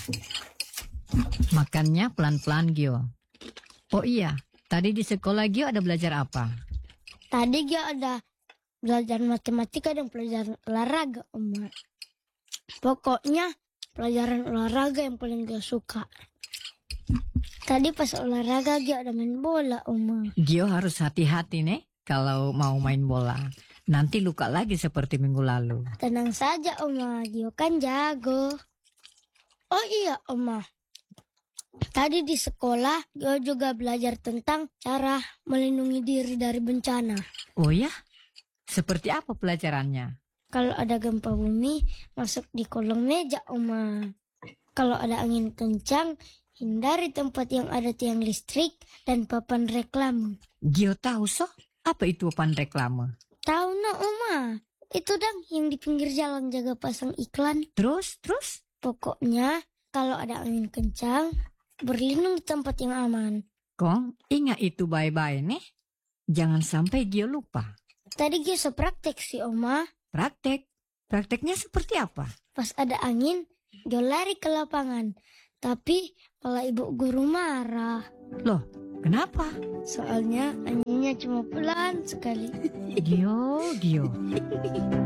Makannya pelan-pelan, Gio. Oh iya, tadi di sekolah Gio ada belajar apa? Tadi Gio ada belajar matematika dan pelajaran olahraga, Oma. Pokoknya pelajaran olahraga yang paling Gio suka. Tadi pas olahraga Gio ada main bola, Oma. Gio harus hati-hati nih kalau mau main bola. Nanti luka lagi seperti minggu lalu. Tenang saja, Oma. Gio kan jago. Oh iya, Oma. Tadi di sekolah, Gio juga belajar tentang cara melindungi diri dari bencana. Oh ya? Seperti apa pelajarannya? Kalau ada gempa bumi, masuk di kolong meja, Oma. Kalau ada angin kencang, hindari tempat yang ada tiang listrik dan papan reklame. Gio tahu apa itu papan reklame? Tahu no, Oma. Itu dong yang di pinggir jalan jaga pasang iklan. Terus? Pokoknya, kalau ada angin kencang, berlindung di tempat yang aman. Kong, ingat itu bye-bye nih. Jangan sampai Gio lupa. Tadi Gio praktek sih, Oma. Praktek? Prakteknya seperti apa? Pas ada angin, Gio lari ke lapangan. Tapi malah ibu guru marah. Loh, kenapa? Soalnya anginnya cuma pelan sekali. Gio.